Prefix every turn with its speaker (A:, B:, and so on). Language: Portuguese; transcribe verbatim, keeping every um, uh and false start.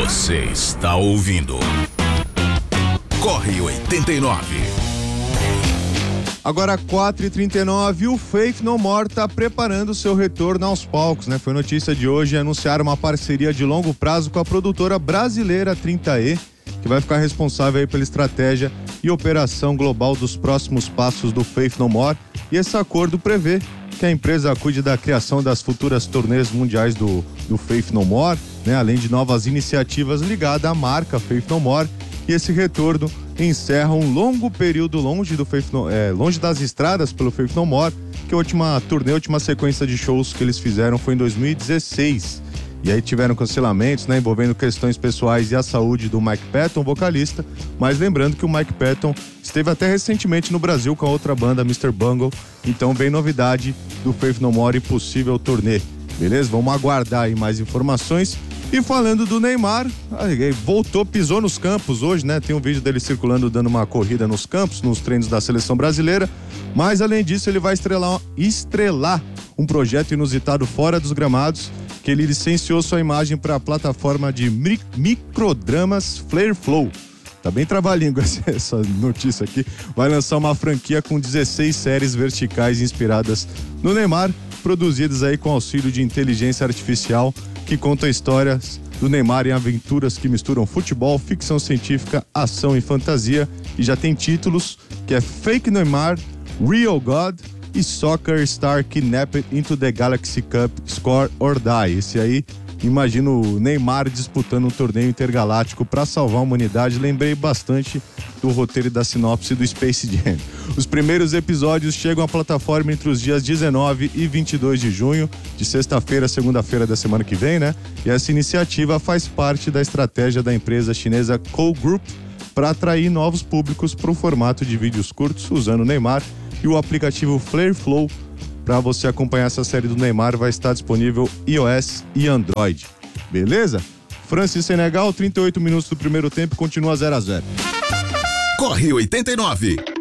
A: Você está ouvindo Corre oitenta e nove.
B: Agora quatro e trinta e nove, o Faith No More está preparando seu retorno aos palcos, né? Foi notícia de hoje anunciar uma parceria de longo prazo com a produtora brasileira trinta E, que vai ficar responsável aí pela estratégia e operação global dos próximos passos do Faith No More. E esse acordo prevê que a empresa cuide da criação das futuras turnês mundiais do, do Faith No More, né? Além de novas iniciativas ligadas à marca Faith No More. E esse retorno encerra um longo período longe do Faith No, é, longe das estradas pelo Faith No More, que a última turnê, a última sequência de shows que eles fizeram foi em dois mil e dezesseis. E aí tiveram cancelamentos, né, envolvendo questões pessoais e a saúde do Mike Patton, vocalista. Mas lembrando que o Mike Patton esteve até recentemente no Brasil com a outra banda, mister Bungle. Então vem novidade do Faith No More e possível turnê. Beleza? Vamos aguardar aí mais informações. E falando do Neymar, voltou, pisou nos campos hoje, né? Tem um vídeo dele circulando dando uma corrida nos campos, nos treinos da seleção brasileira. Mas além disso, ele vai estrelar, estrelar um projeto inusitado fora dos gramados, que ele licenciou sua imagem para a plataforma de mi- microdramas Flare Flow. Tá bem trabalhinho essa notícia aqui. Vai lançar uma franquia com dezesseis séries verticais inspiradas no Neymar, produzidas aí com auxílio de inteligência artificial, que conta histórias do Neymar em aventuras que misturam futebol, ficção científica, ação e fantasia. E já tem títulos que é Fake Neymar, Real God e Soccer Star Kidnapped into the Galaxy Cup, Score or Die. Esse aí, imagino o Neymar disputando um torneio intergaláctico para salvar a humanidade. Lembrei bastante do roteiro e da sinopse do Space Jam. Os primeiros episódios chegam à plataforma entre os dias dezenove e vinte e dois de junho, de sexta-feira a segunda-feira da semana que vem, né? E essa iniciativa faz parte da estratégia da empresa chinesa Kou Group para atrair novos públicos para o formato de vídeos curtos usando o Neymar. E o aplicativo Flare Flow para você acompanhar essa série do Neymar vai estar disponível iOS e Android. Beleza? França e Senegal, trinta e oito minutos do primeiro tempo, continua zero a zero.
A: Corre oitenta e nove.